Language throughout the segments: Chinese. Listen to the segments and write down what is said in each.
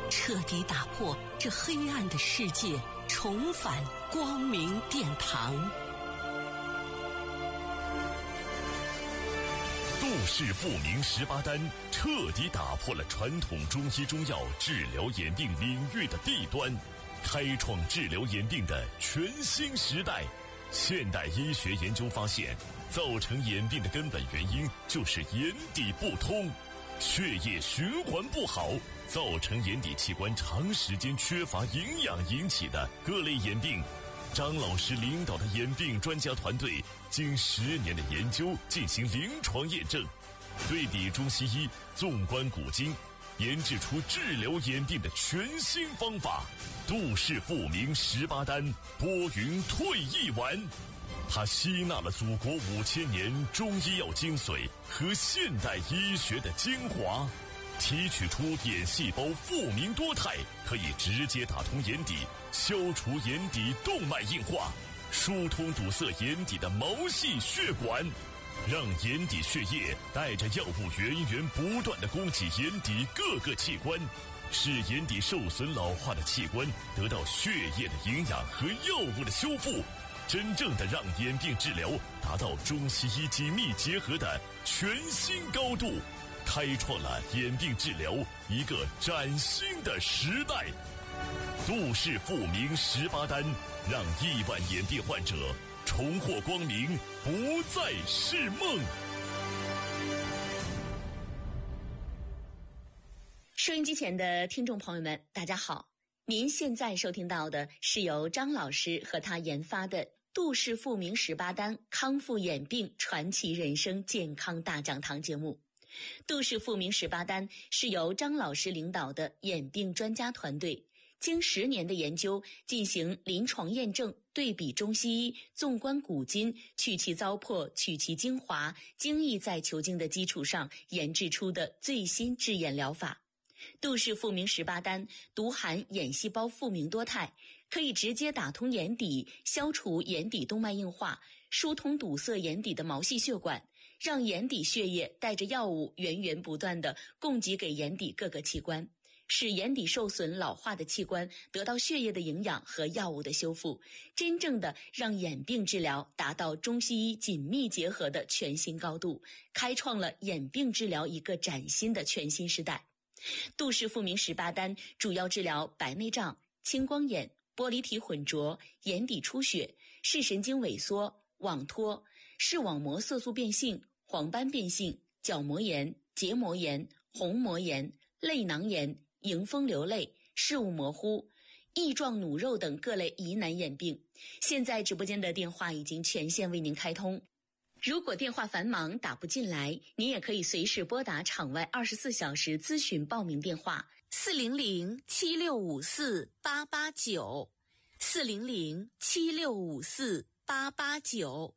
彻底打破这黑暗的世界，重返光明殿堂。 杜氏复明18丹彻底打破了传统中医中药治疗眼病领域的弊端，开创治疗眼病的全新时代。现代医学研究发现，造成眼病的根本原因就是眼底不通，血液循环不好，造成眼底器官长时间缺乏营养引起的各类眼病。张老师领导的眼病专家团队经10年的研究进行临床验证，对比中西医，纵观古今，研制出治疗眼病的全新方法——杜氏复明18丹拨云退翳丸。它吸纳了祖国5000年中医药精髓和现代医学的精华，提取出眼细胞复明多肽，可以直接打通眼底，消除眼底动脉硬化，疏通堵塞眼底的毛细血管，让眼底血液带着药物源源不断地供给眼底各个器官，使眼底受损老化的器官得到血液的营养和药物的修复，真正的让眼病治疗达到中西医紧密结合的全新高度，开创了眼病治疗一个崭新的时代。杜氏复明18丹，让亿万眼病患者重获光明，不再是梦。 收音机前的听众朋友们，大家好，您现在收听到的是由张老师和他研发的杜氏复明18丹康复眼病传奇人生健康大讲堂节目。杜氏复明18丹是由张老师领导的眼病专家团队经10年的研究进行临床验证，对比中西医，纵观古今，去其糟粕，取其精华，精益在求精的基础上研制出的最新治眼疗法。杜氏复明18丹独含眼细胞复明多肽，可以直接打通眼底，消除眼底动脉硬化，疏通堵塞眼底的毛细血管，让眼底血液带着药物源源不断地供给给眼底各个器官，使眼底受损老化的器官得到血液的营养和药物的修复，真正的让眼病治疗达到中西医紧密结合的全新高度，开创了眼病治疗一个崭新的全新时代。杜氏复明18丹主要治疗白内障、青光眼、玻璃体混浊、眼底出血、视神经萎缩、网脱、视网膜色素变性、黄斑变性、角膜炎、结膜炎、虹膜炎、泪囊炎、迎风流泪、视物模糊、翼状弩肉等各类疑难眼病。现在直播间的电话已经全线为您开通，如果电话繁忙打不进来，您也可以随时拨打场外24小时咨询报名电话400-7654-889 400-7654-889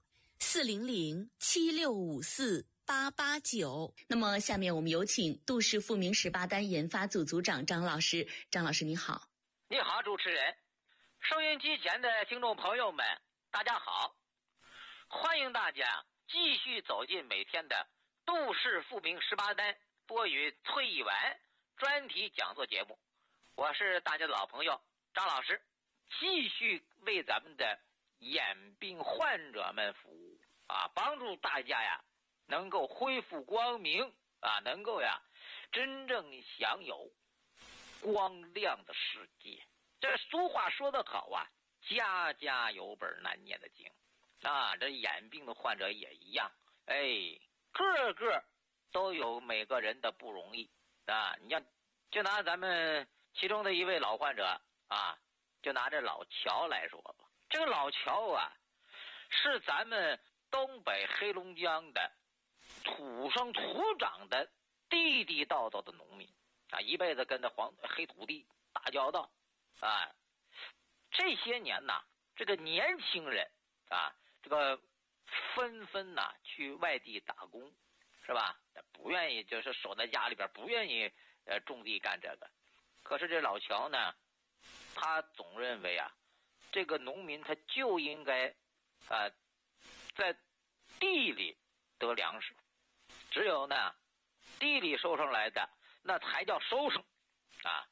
400-7654-889。那么下面我们有请杜氏复明18丹研发组组长张老师。张老师你好。 你好，主持人。收音机前的听众朋友们，大家好，欢迎大家继续走进每天的杜氏复明18丹拨云退翳丸专题讲座节目。我是大家的老朋友张老师，继续为咱们的眼病患者们服务帮助大家能够恢复光明能够真正享有光亮的世界。这俗话说得好家家有本难念的经这眼病的患者也一样，个个都有每个人的不容易你像就拿咱们其中的一位老患者就拿这老乔来说吧。这个老乔是咱们东北黑龙江的土生土长的地地道道的农民一辈子跟着黑土地打交道这些年这个年轻人这个纷纷去外地打工，是吧？不愿意就是守在家里边，不愿意种地干这个。可是这老乔呢，他总认为这个农民他就应该在地里得粮食，只有呢地里收上来的那才叫收成